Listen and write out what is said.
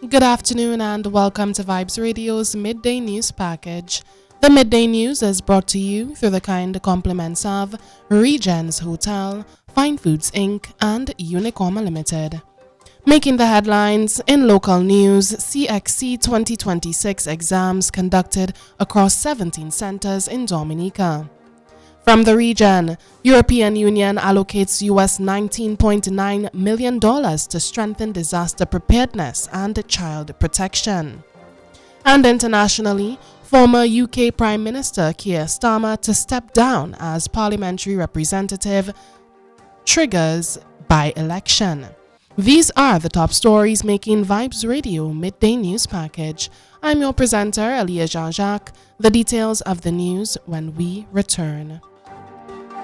Good afternoon and welcome to Vibes Radio's Midday News Package. The Midday News is brought to you through the kind compliments of Regents Hotel, Fine Foods Inc. and Unicoma Limited. Making the headlines in local news, CXC 2026 exams conducted across 17 centers in Dominica. From the region, European Union allocates US $19.9 million to strengthen disaster preparedness and child protection. And internationally, former UK Prime Minister Keir Starmer to step down as parliamentary representative triggers by-election. These are the top stories making Vibes Radio Midday News Package. I'm your presenter, Elia Jean-Jacques. The details of the news when we return.